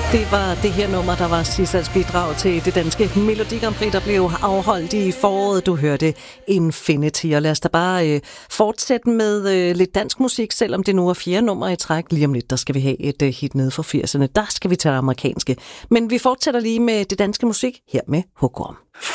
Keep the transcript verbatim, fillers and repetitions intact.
Det var det her nummer, der var Sissals bidrag til det danske Melodi Grand Prix, der blev afholdt i foråret. Du hørte Infinity, og lad os da bare øh, fortsætte med øh, lidt dansk musik, selvom det nu er fjerde nummer i træk. Lige om lidt, der skal vi have et øh, hit nede fra firserne. Der skal vi tage det amerikanske. Men vi fortsætter lige med det danske musik her med Hugorm.